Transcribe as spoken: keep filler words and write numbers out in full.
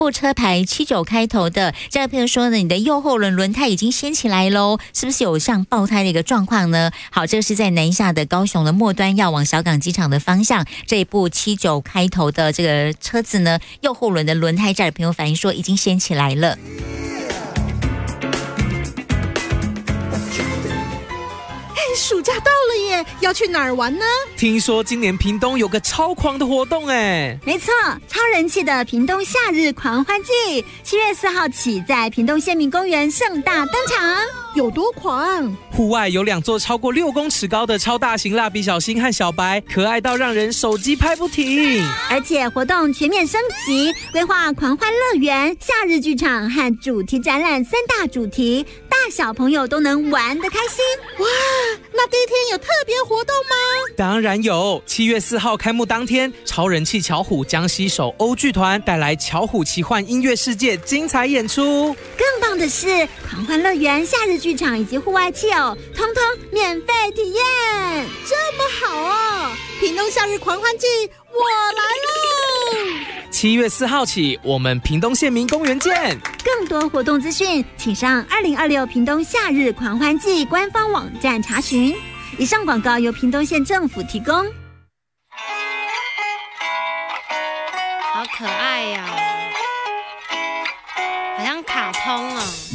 部车牌七九开头的，这位朋友说呢，你的右后轮轮胎已经掀起来喽，是不是有像爆胎的一个状况呢？好，这个是在南下的高雄的末端要往小港机场的方向，这一部七九开头的这个车子呢，右后轮的轮胎，这位朋友反映说已经掀起来了。 暑假到了耶，要去哪儿玩呢？ 听说今年屏东有个超狂的活动哎！ 没错，超人气的屏东夏日狂欢季，七月四号起在屏东县民公园盛大登场。 有多狂？ 户外有两座超过六公尺高的超大型蜡笔小新和小白，可爱到让人手机拍不停。 而且活动全面升级，规划狂欢乐园、夏日剧场和主题展览三大主题，大小朋友都能玩得开心。 哇！那第一天有特别活动吗？ 当然有，七月四号开幕当天，超人气巧虎将携手欧剧团带来巧虎奇幻音乐世界精彩演出。 更棒的是，狂欢乐园、夏日剧场以及户外汽偶，通通免费体验。 这么好哦！屏东夏日狂欢季，我来喽！ 七月四号起，我们屏东县民公园见。 更多活动资讯，请上二零二六屏东夏日狂欢季官方网站查询。以上广告由屏东县政府提供。 好可爱呀、哦，好像卡通哦。